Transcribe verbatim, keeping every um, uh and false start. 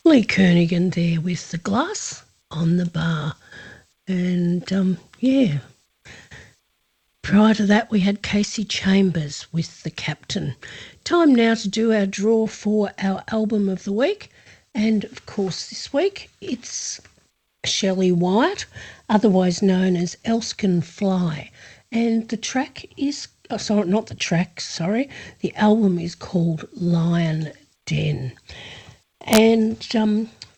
Lee Kernaghan there with The Glass on the Bar. And um, yeah, prior to that, we had Casey Chambers with The Captain. Time now to do our draw for our album of the week. And of course, this week it's Shelley Wyatt, otherwise known as Elskin Fly. And the track is, oh, sorry, not the track, sorry, the album is called Lion Den. And um,